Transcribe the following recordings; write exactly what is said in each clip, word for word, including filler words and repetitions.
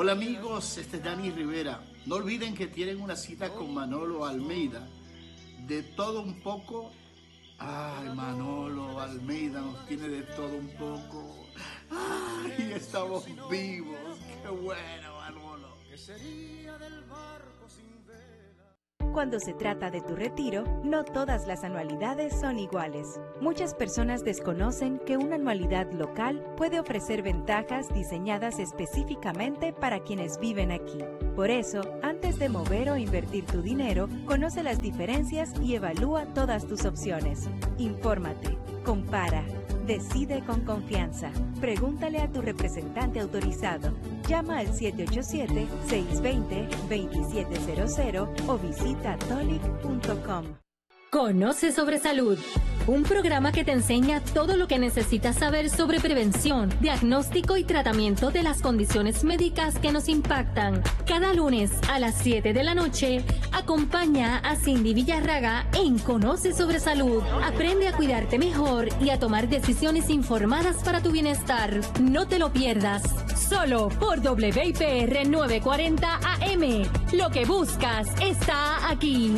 Hola amigos, este es Dani Rivera. No olviden que tienen una cita con Manolo Almeida. De todo un poco. Ay, Manolo Almeida nos tiene de todo un poco. Ay, estamos vivos. Qué bueno, Manolo. ¿Qué sería del barco sin vela? Cuando se trata de tu retiro, no todas las anualidades son iguales. Muchas personas desconocen que una anualidad local puede ofrecer ventajas diseñadas específicamente para quienes viven aquí. Por eso, antes de mover o invertir tu dinero, conoce las diferencias y evalúa todas tus opciones. Infórmate, compara, decide con confianza. Pregúntale a tu representante autorizado. Llama al siete ocho siete, seis dos cero, dos siete cero cero o visita tolic punto com. Conoce sobre salud, un programa que te enseña todo lo que necesitas saber sobre prevención, diagnóstico y tratamiento de las condiciones médicas que nos impactan. Cada lunes a las siete de la noche, acompaña a Cindy Villarraga en Conoce sobre salud. Aprende a cuidarte mejor y a tomar decisiones informadas para tu bienestar. No te lo pierdas, solo por W I P R novecientos cuarenta A M. Lo que buscas está aquí.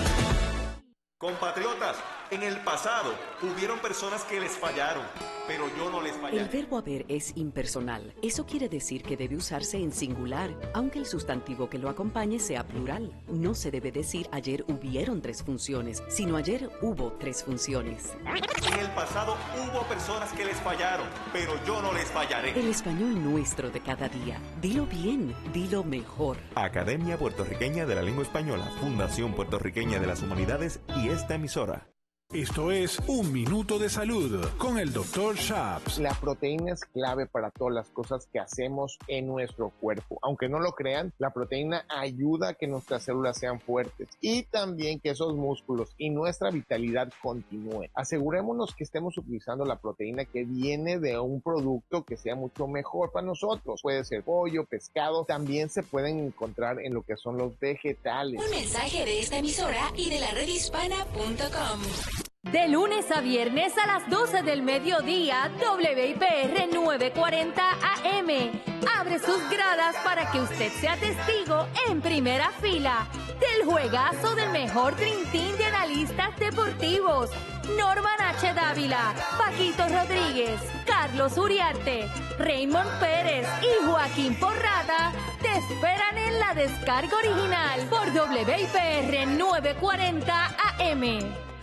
Compatriotas, en el pasado hubieron personas que les fallaron, pero yo no les fallé. El verbo haber es impersonal. Eso quiere decir que debe usarse en singular, aunque el sustantivo que lo acompañe sea plural. No se debe decir ayer hubieron tres funciones, sino ayer hubo tres funciones. En el pasado hubo personas que les fallaron, pero yo no les fallaré. El español nuestro de cada día. Dilo bien, dilo mejor. Academia Puertorriqueña de la Lengua Española, Fundación Puertorriqueña de las Humanidades y esta emisora. Esto es Un Minuto de Salud con el doctor Shaps. La proteína es clave para todas las cosas que hacemos en nuestro cuerpo. Aunque no lo crean, la proteína ayuda a que nuestras células sean fuertes y también que esos músculos y nuestra vitalidad continúen. Asegurémonos que estemos utilizando la proteína que viene de un producto que sea mucho mejor para nosotros. Puede ser pollo, pescado, también se pueden encontrar en lo que son los vegetales. Un mensaje de esta emisora y de la red hispana punto com. De lunes a viernes a las doce del mediodía, W I P R novecientos cuarenta A M abre sus gradas para que usted sea testigo en primera fila del juegazo del mejor trintín de analistas deportivos. Norman H. Dávila, Paquito Rodríguez, Carlos Uriarte, Raymond Pérez y Joaquín Porrata te esperan en la descarga original por W I P R novecientos cuarenta A M.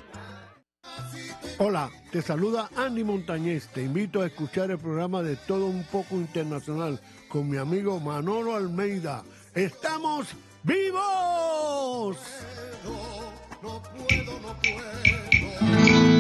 Hola, te saluda Andy Montañez. Te invito a escuchar el programa de Todo Un Poco Internacional con mi amigo Manolo Almeida. ¡Estamos vivos! No puedo, no puedo.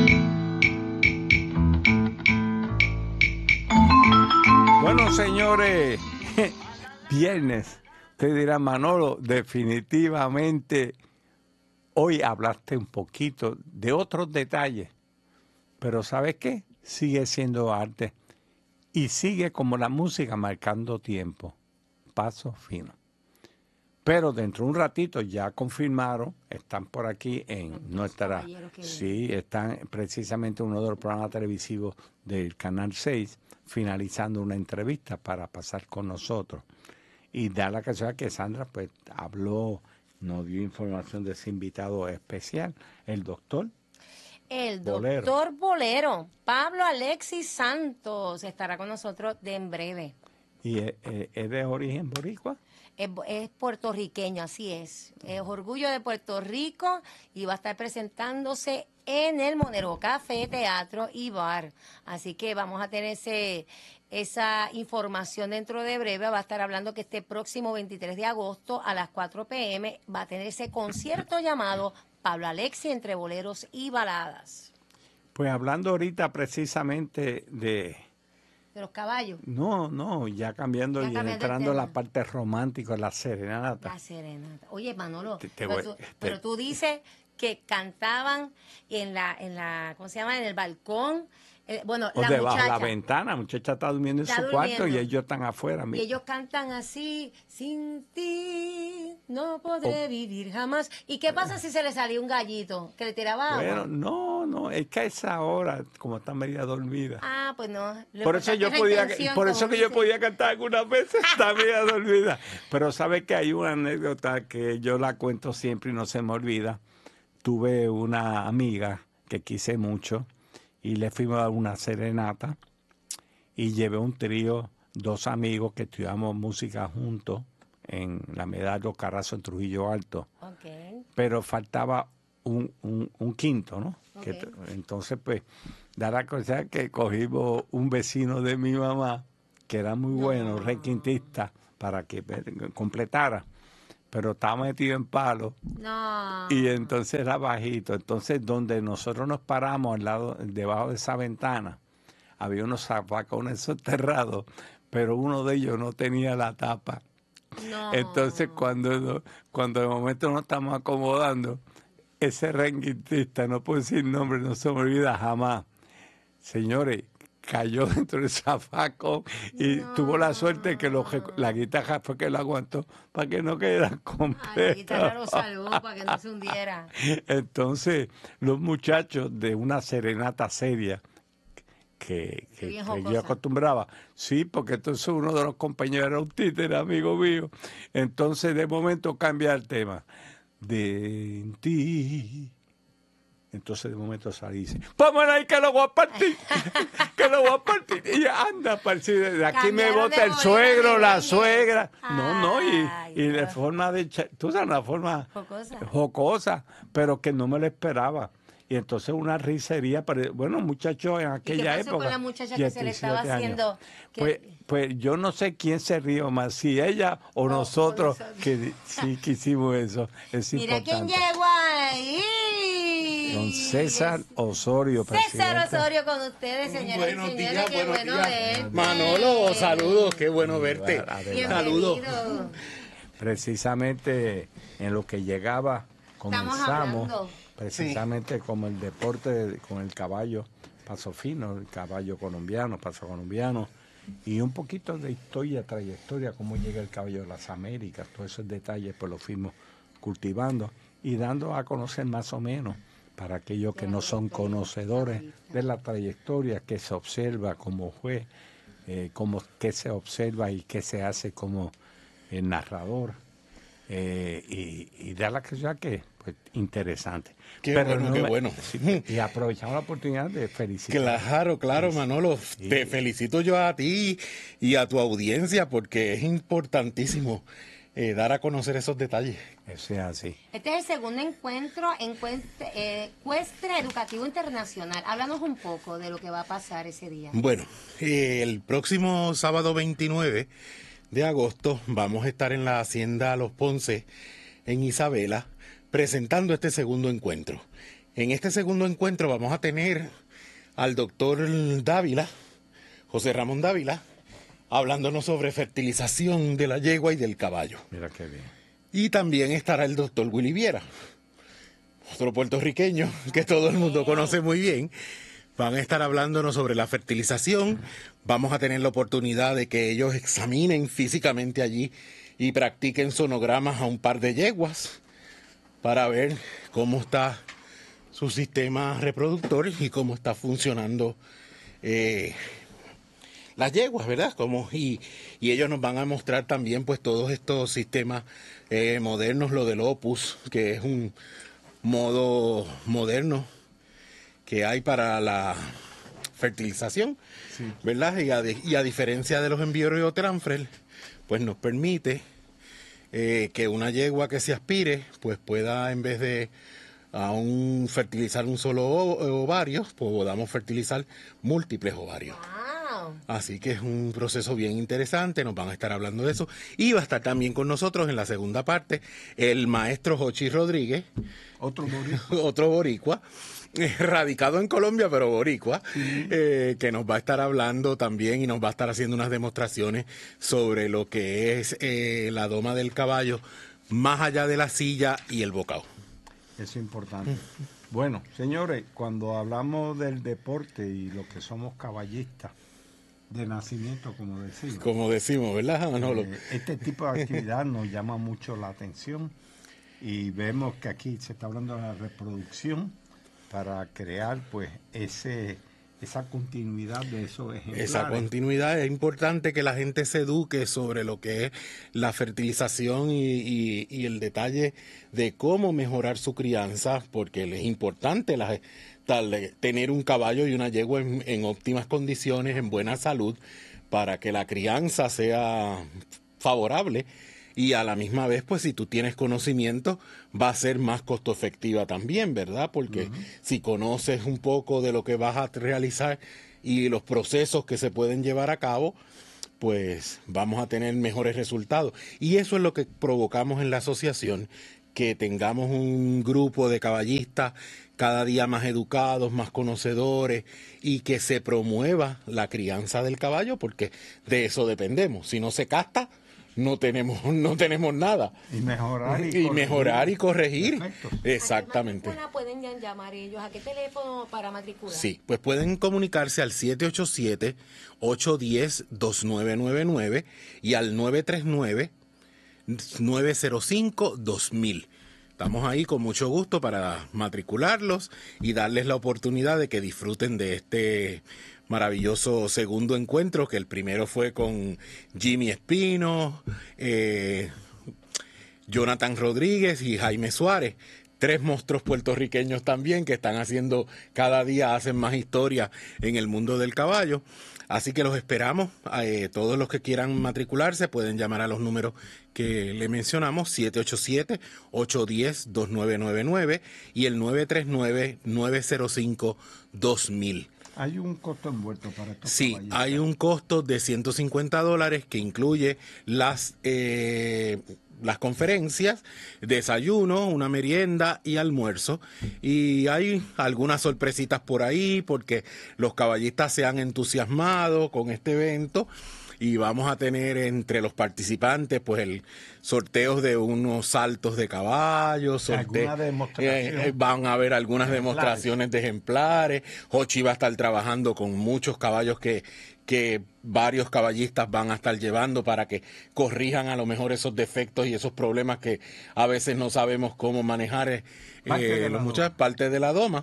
Bueno, señores, viernes. Usted dirá, Manolo, definitivamente hoy hablaste un poquito de otros detalles. Pero ¿sabes qué? Sigue siendo arte y sigue como la música marcando tiempo, paso fino. Pero dentro de un ratito ya confirmaron, están por aquí en nuestra... Sí, están precisamente en uno de los programas televisivos del Canal seis, finalizando una entrevista para pasar con nosotros. Y da la casualidad que Sandra pues habló, nos dio información de ese invitado especial, el doctor El Bolero. doctor Bolero, Pablo Alexis Santos, estará con nosotros de en breve. ¿Y es, es- es de origen boricua? Es, es puertorriqueño, así es. Es orgullo de Puerto Rico y va a estar presentándose en el Monero Café, Teatro y Bar. Así que vamos a tener ese, esa información dentro de breve. Va a estar hablando que este próximo veintitrés de agosto a las cuatro pe eme va a tener ese concierto llamado Pablo Alexis entre boleros y baladas. Pues hablando ahorita precisamente de... De los caballos. No, no, ya cambiando Ya y cambiando el entrando a la tema. parte romántica, la serenata. La serenata. Oye, Manolo, Te- te pero, voy- tú, te- pero tú dices que cantaban en la, en la, ¿cómo se llama? En el balcón Eh, bueno, o la debajo de muchacha. la ventana, la muchacha está durmiendo en Está su cuarto durmiendo. y ellos están afuera. Y mira. ellos cantan así, sin ti no podré Oh. vivir jamás. ¿Y qué pasa si se le salía un gallito que le tiraba agua? Bueno, no, no, es que a esa hora, como está media dormida. Ah, pues no. Lo Por eso importante yo es la podía, intención, por como eso que yo dice. podía cantar algunas veces, está media dormida. Pero sabe que hay una anécdota que yo la cuento siempre y no se me olvida. Tuve una amiga que quise mucho y le fuimos a dar una serenata y llevé un trío, dos amigos que estudiamos música juntos en la Medallo Carrazo en Trujillo Alto. Okay. Pero faltaba un, un, un quinto, ¿no? Okay. Que, entonces, pues, da la cosa que cogimos un vecino de mi mamá, que era muy no. bueno, requintista, para que completara. Pero estaba metido en palo. No. Y entonces era bajito. Entonces, donde nosotros nos paramos, al lado, debajo de esa ventana, había unos zafacones soterrados, pero uno de ellos no tenía la tapa. No. Entonces, cuando, cuando de momento nos estamos acomodando, ese renguitista, no puedo decir nombre, no se me olvida jamás. Señores, cayó dentro del zafacón y no. tuvo la suerte que lo, la guitarra fue que lo aguantó para que no quedara completo. Ay, la guitarra lo salvó para que no se hundiera. Entonces, los muchachos de una serenata seria, que, que, que yo acostumbraba. Sí, porque entonces uno de los compañeros era un títere, amigo mío. Entonces, de momento cambia el tema. De ti. Entonces, de momento salí y dice, vamos ahí que lo voy a partir, que lo voy a partir. Y anda, partir. De aquí Cambiaron me bota el suegro, la bien. suegra. Ay, no, no, y, y de forma de, tú sabes, una forma jocosa. jocosa, pero que no me lo esperaba. Y entonces una risería, pero bueno, muchachos en aquella ¿Y qué pasó época. con la muchacha que se le estaba haciendo? Que... Pues, pues yo no sé quién se rió más, si ella o oh, nosotros, nosotros. que sí que hicimos eso. Es Mira importante. quién llegó ahí. Don César Osorio, presidente. César Osorio con ustedes, señores buenos y señores. Días, qué buenos bueno días. verte. Manolo, saludos, qué bueno verte. Saludos. Precisamente en lo que llegaba comenzamos. Precisamente sí. como el deporte con el caballo, paso fino, el caballo colombiano, paso colombiano, y un poquito de historia, trayectoria, cómo llega el caballo de las Américas, todos esos detalles pues los fuimos cultivando y dando a conocer más o menos para aquellos que no son conocedores de la trayectoria, que se observa como fue, eh, cómo, qué se observa y qué se hace como el narrador. Eh, y, y da la cosa que pues interesante. Qué Pero bueno, no qué me, bueno. Sí, y aprovechamos la oportunidad de felicitar. Claro, claro, Manolo. Sí. Te felicito yo a ti y a tu audiencia porque es importantísimo eh, dar a conocer esos detalles. Eso es así. Este es el segundo encuentro encuestre, eh, Ecuestre Educativo Internacional. Háblanos un poco de lo que va a pasar ese día. Bueno, eh, el próximo sábado veintinueve de agosto vamos a estar en la Hacienda Los Ponce, en Isabela, presentando este segundo encuentro. En este segundo encuentro vamos a tener al doctor Dávila, José Ramón Dávila, hablándonos sobre fertilización de la yegua y del caballo. Mira qué bien. Y también estará el doctor Willy Viera, otro puertorriqueño que todo el mundo conoce muy bien. Van a estar hablándonos sobre la fertilización. Vamos a tener la oportunidad de que ellos examinen físicamente allí y practiquen sonogramas a un par de yeguas para ver cómo está su sistema reproductor y cómo está funcionando eh, las yeguas, ¿verdad? Como, y, y ellos nos van a mostrar también pues todos estos sistemas eh, modernos, lo del Opus, que es un modo moderno que hay para la fertilización, sí. ¿verdad? Y a, y a diferencia de los Enviriotransfer, pues nos permite eh, que una yegua que se aspire, pues pueda, en vez de a un fertilizar un solo ovario, pues podamos fertilizar múltiples ovarios. Wow. Así que es un proceso bien interesante, nos van a estar hablando de eso. Y va a estar también con nosotros en la segunda parte el maestro Jochi Rodríguez, otro boricua, otro boricua radicado en Colombia, pero boricua, sí. eh, que nos va a estar hablando también y nos va a estar haciendo unas demostraciones sobre lo que es eh, la doma del caballo, más allá de la silla y el bocado. Es importante. Bueno, señores, cuando hablamos del deporte y lo que somos caballistas de nacimiento, como decimos. Como decimos, ¿verdad, Manolo? Eh, este tipo de actividad nos llama mucho la atención y vemos que aquí se está hablando de la reproducción para crear pues ese esa continuidad de esos ejemplares. Esa continuidad, es importante que la gente se eduque sobre lo que es la fertilización y, y, y el detalle de cómo mejorar su crianza, porque es importante la, tal, tener un caballo y una yegua en, en óptimas condiciones, en buena salud, para que la crianza sea favorable. Y a la misma vez, pues si tú tienes conocimiento, va a ser más costo efectiva también, ¿verdad? Porque uh-huh. si conoces un poco de lo que vas a realizar y los procesos que se pueden llevar a cabo, pues vamos a tener mejores resultados. Y eso es lo que provocamos en la asociación, que tengamos un grupo de caballistas cada día más educados, más conocedores, y que se promueva la crianza del caballo, porque de eso dependemos. Si no se casta, no tenemos no tenemos nada. Y mejorar y, y corregir. mejorar y corregir. Perfecto. Exactamente. ¿A qué pueden llamar ellos? ¿A qué teléfono para matricular? Sí, pues pueden comunicarse al siete ocho siete, ocho uno cero, dos nueve nueve nueve y al nueve tres nueve, nueve cero cinco, dos mil. Estamos ahí con mucho gusto para matricularlos y darles la oportunidad de que disfruten de este maravilloso segundo encuentro, que el primero fue con Jimmy Espino, eh, Jonathan Rodríguez y Jaime Suárez, tres monstruos puertorriqueños también que están haciendo, cada día hacen más historia en el mundo del caballo. Así que los esperamos, eh, todos los que quieran matricularse pueden llamar a los números que le mencionamos, siete ocho siete, ocho uno cero, dos nueve nueve nueve y el nueve tres nueve, nueve cero cinco, dos mil. ¿Hay un costo envuelto para estos Sí, caballistas? hay un costo de ciento cincuenta dólares que incluye las, eh, las conferencias, desayuno, una merienda y almuerzo. Y hay algunas sorpresitas por ahí porque los caballistas se han entusiasmado con este evento. Y vamos a tener entre los participantes pues el sorteo de unos saltos de caballos, sorte- eh, eh, van a haber algunas ejemplares. demostraciones de ejemplares. Jochi va a estar trabajando con muchos caballos que, que varios caballistas van a estar llevando para que corrijan a lo mejor esos defectos y esos problemas que a veces no sabemos cómo manejar eh, eh, los muchas partes de la doma.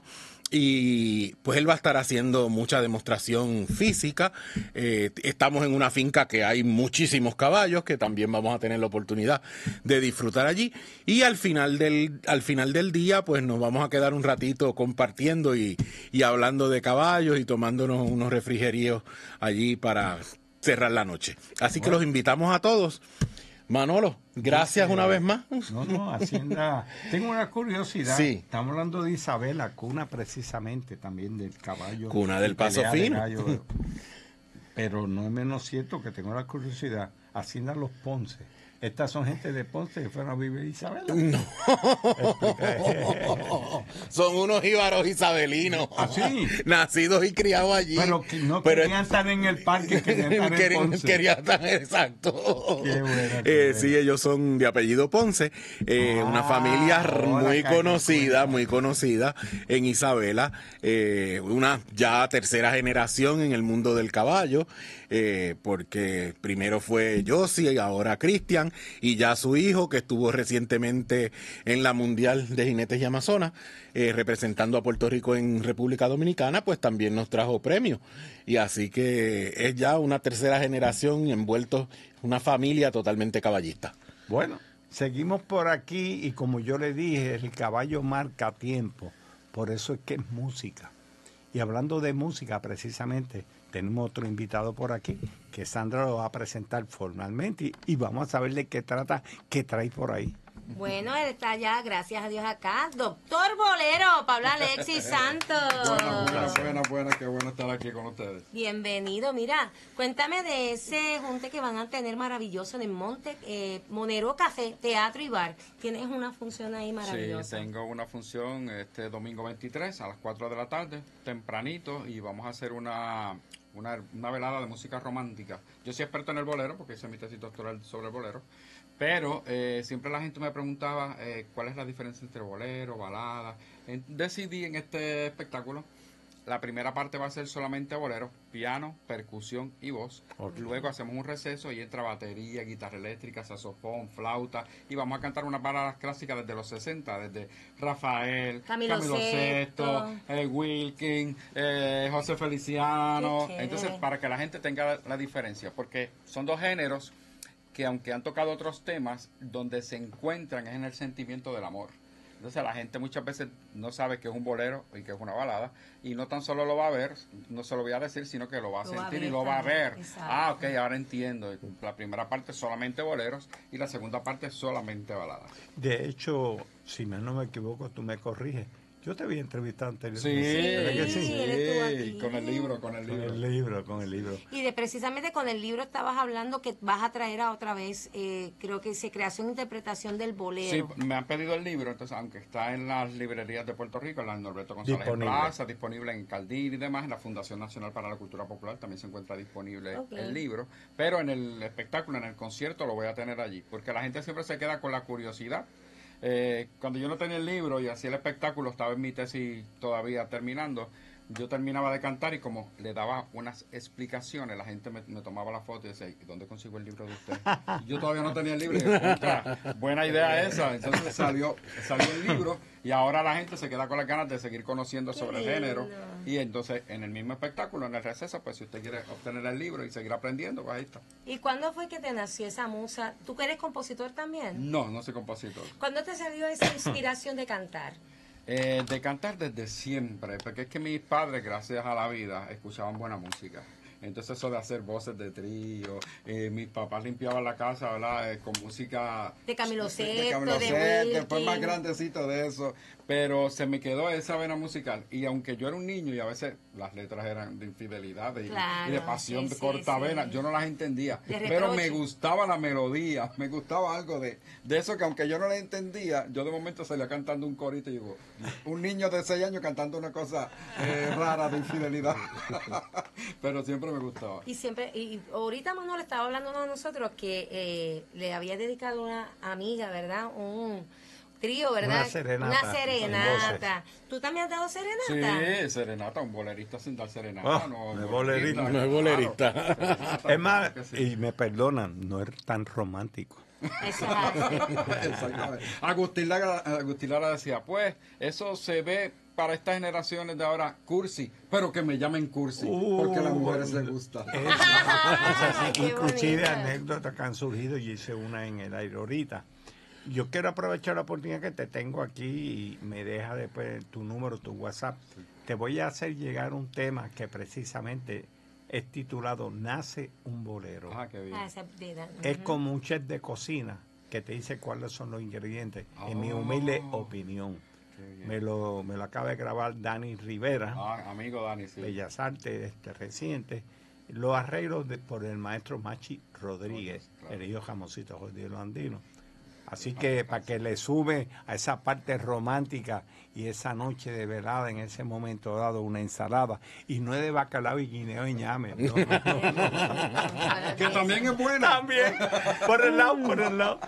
Y pues él va a estar haciendo mucha demostración física. Eh, estamos en una finca que hay muchísimos caballos que también vamos a tener la oportunidad de disfrutar allí. Y al final del, al final del día pues nos vamos a quedar un ratito compartiendo y, y hablando de caballos y tomándonos unos refrigerios allí para cerrar la noche. Así que los invitamos a todos. Manolo, gracias sí, una vez más. No, no, Hacienda. Tengo una curiosidad. Sí. Estamos hablando de Isabela, cuna precisamente también del caballo. Cuna del Paso Fino. De Pero no es menos cierto que tengo la curiosidad. Hacienda Los Ponce. Estas son gente de Ponce que fueron a vivir a Isabela. No. Son unos jíbaros isabelinos. ¿Así? Nacidos y criados allí. Pero que no Pero querían estar en el parque, querían estar en querían, Ponce. Querían estar, exacto. Qué buena, qué eh, buena. sí, ellos son de apellido Ponce. Eh, ah, una familia muy conocida, muy conocida en Isabela. Eh, una ya tercera generación en el mundo del caballo. Eh, porque primero fue Josie y ahora Cristian, y ya su hijo que estuvo recientemente en la Mundial de Jinetes y Amazonas eh, representando a Puerto Rico en República Dominicana, pues también nos trajo premios, y así que es ya una tercera generación envuelto una familia totalmente caballista. Bueno, seguimos por aquí y como yo le dije, el caballo marca tiempo, por eso es que es música. Y hablando de música precisamente, tenemos otro invitado por aquí, que Sandra lo va a presentar formalmente y, y vamos a saber de qué trata, qué trae por ahí. Bueno, él está ya, gracias a Dios, acá. Doctor Bolero, Pablo Alexis Santos. Buenas, buenas, buenas, buenas, qué bueno estar aquí con ustedes. Bienvenido. Mira, cuéntame de ese junte que van a tener maravilloso en el Monte, eh, Monero Café, Teatro y Bar. Tienes una función ahí maravillosa. Sí, tengo una función este domingo veintitrés a las cuatro de la tarde, tempranito, y vamos a hacer una... una, una velada de música romántica. Yo soy experto en el bolero, porque hice mi tesis doctoral sobre el bolero, pero eh, siempre la gente me preguntaba eh, cuál es la diferencia entre bolero, balada. En, decidí en este espectáculo, la primera parte va a ser solamente bolero, piano, percusión y voz. Okay. Luego hacemos un receso y entra batería, guitarra eléctrica, saxofón, flauta. Y vamos a cantar unas baladas clásicas desde los sesenta, desde Rafael, Camilo, Camilo Sesto, eh, Wilkin, eh, José Feliciano. Entonces, para que la gente tenga la, la diferencia, porque son dos géneros que, aunque han tocado otros temas, donde se encuentran es en el sentimiento del amor. Entonces la gente muchas veces no sabe que es un bolero y que es una balada, y no tan solo lo va a ver, no se lo voy a decir, sino que lo va a lo sentir va a ver, y lo va a ver. Exacto. Ah, ok, ahora entiendo. La primera parte es solamente boleros y la segunda parte es solamente baladas. De hecho, si no me equivoco, tú me corriges. Yo te había entrevistado anteriormente. Sí, sí, sí, sí, con el libro, con el libro. Con el libro, con el libro. Y de precisamente con el libro estabas hablando que vas a traer a otra vez, eh, creo que se creación e interpretación del bolero. Sí, me han pedido el libro, entonces aunque está en las librerías de Puerto Rico, en la Norberto González disponible. Plaza, disponible en Caldín y demás, en la Fundación Nacional para la Cultura Popular también se encuentra disponible okay. el libro, pero en el espectáculo, en el concierto lo voy a tener allí, porque la gente siempre se queda con la curiosidad. Eh, cuando yo no tenía el libro y hacía el espectáculo, estaba en mi tesis todavía terminando, yo terminaba de cantar y como le daba unas explicaciones, la gente me, me tomaba la foto y decía, ¿dónde consigo el libro de usted? Y yo todavía no tenía el libro y yo, buena idea esa. Entonces salió, salió el libro y ahora la gente se queda con las ganas de seguir conociendo sobre el género. Y entonces en el mismo espectáculo, en el receso, pues si usted quiere obtener el libro y seguir aprendiendo, pues ahí está. ¿Y cuándo fue que te nació esa musa? ¿Tú que eres compositor también? No, no soy compositor. ¿Cuándo te salió esa inspiración de cantar? Eh, de cantar desde siempre, porque es que mis padres, gracias a la vida, escuchaban buena música. Entonces eso de hacer voces de trío, eh, mis papás limpiaban la casa, ¿verdad? Eh, con música de Camilo Sesto, de, de, Camilo de Sesto, después más grandecito de eso, pero se me quedó esa vena musical. Y aunque yo era un niño y a veces las letras eran de infidelidad y, claro, y de pasión sí, de corta sí, vena, sí. yo no las entendía, pero me gustaba la melodía, me gustaba algo de, de eso que aunque yo no la entendía, yo de momento salía cantando un corito y digo, un niño de seis años cantando una cosa eh, rara de infidelidad, pero siempre me gustaba. Y siempre, y ahorita Manuel estaba hablando a nosotros que eh, le había dedicado una amiga, ¿verdad? Un trío, ¿verdad? Una serenata. Una serenata. ¿Tú también has dado serenata? Sí, serenata, un bolerista sin dar serenata. Oh, no, no es bolerista. No es bolerista. Claro. Es más, sí. y me perdonan, no es tan romántico. Exactamente. Agustín Lara, Agustín Lara decía, pues, eso se ve para estas generaciones de ahora cursi, pero que me llamen cursi, uh, porque a las mujeres les gusta. Es, es así, inclusive bonita. Anécdotas que han surgido, y hice una en el aire ahorita. Yo quiero aprovechar la oportunidad que te tengo aquí y me deja después tu número, tu WhatsApp. Sí. Te voy a hacer llegar un tema que precisamente es titulado Nace un bolero. Ah, qué bien. Ah, esa vida. Es como un chef de cocina que te dice cuáles son los ingredientes, oh. en mi humilde opinión. Me lo, me lo acaba de grabar Dani Rivera, ah, amigo Dani, sí. Bellas Artes, este, reciente. Los arreglos de, por el maestro Machi Rodríguez, claro. El hijo Jamoncito José Andino. Así que para que le sube a esa parte romántica y esa noche de velada en ese momento dado una ensalada, y no es de bacalao y guineo y ñame, no, no, no, no. Que también es buena. También, por el lado, por el lado.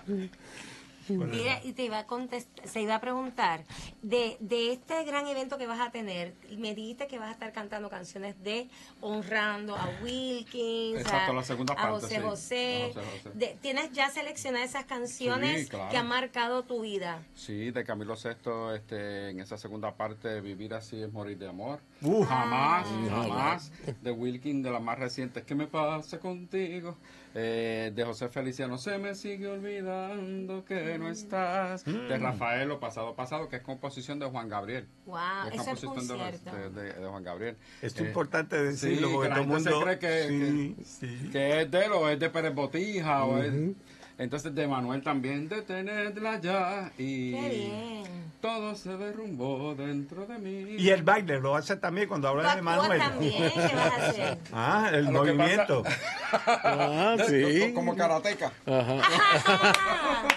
Mira, y te iba a contestar, se iba a preguntar de, de este gran evento que vas a tener. Me dijiste que vas a estar cantando canciones de honrando a Wilkins, exacto, a, la segunda a parte, José, sí. José. José, José. De, ¿Tienes ya seleccionadas esas canciones sí, claro. que han marcado tu vida? Sí, de Camilo Sesto, este, en esa segunda parte, Vivir así es morir de amor. Uh, jamás, ah, jamás. De Wilkins, de las más recientes, ¿qué me pasa contigo? Eh, de José Feliciano, se me sigue olvidando que no estás. Mm. De Rafael, Lo pasado pasado, que es composición de Juan Gabriel. Wow, es eso composición es de, de, de, de Juan Gabriel. Es eh, importante decirlo, sí, porque que todo el mundo se cree que, sí, que, sí. que es de él o es de Pérez Botija. Uh-huh. o es, entonces de Manuel también, de tenerla ya. Y qué bien. Todo se derrumbó dentro de mí. Y el baile lo hace también cuando habla de Manuel. También, ¿qué vas a hacer? Ah, el Lo movimiento. ah, sí. Como karateca. Ajá.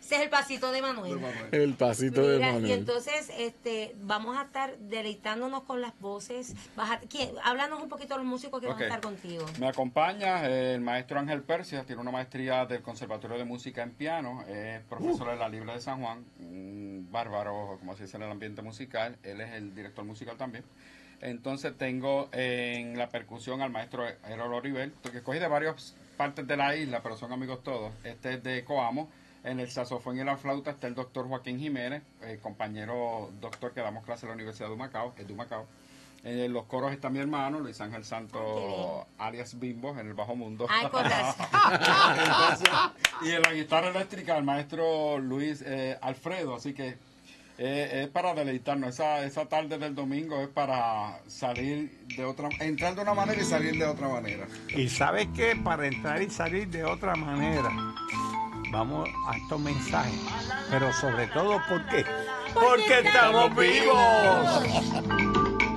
Ese es el pasito de Manuel. El pasito de Mira, Manuel. Y entonces este, vamos a estar deleitándonos con las voces. Vas a- ¿quién? Háblanos un poquito de los músicos que Ok. van a estar contigo. Me acompaña eh, el maestro Ángel Persia, tiene una maestría del Conservatorio de Música en piano, es profesor Uh. de la Libre de San Juan, un bárbaro, como se dice en el ambiente musical, él es el director musical también. Entonces tengo en la percusión al maestro Erol Orivel, que escogí de varias partes de la isla, pero son amigos todos. Este es de Coamo. En el saxofón y la flauta está el doctor Joaquín Jiménez, eh, compañero doctor que damos clase en la Universidad de Humacao, es de Humacao. En los coros está mi hermano, Luis Ángel Santos, alias Bimbo, en el Bajo Mundo. Ay, con razón. Entonces, y en la guitarra eléctrica el maestro Luis eh, Alfredo, así que eh, es para deleitarnos. Esa, esa tarde del domingo es para salir de otra, entrar de una manera y salir de otra manera. Y sabes qué, para entrar y salir de otra manera, vamos a estos mensajes, pero sobre todo, ¿por qué? Porque estamos vivos.